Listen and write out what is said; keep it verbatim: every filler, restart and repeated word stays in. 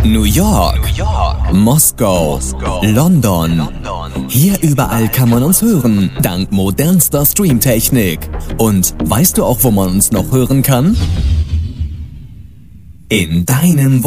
New York, New York, Moskau, Moskau, London. London. Hier überall kann man uns hören, dank modernster Streamtechnik. Und weißt du auch, wo man uns noch hören kann? In deinem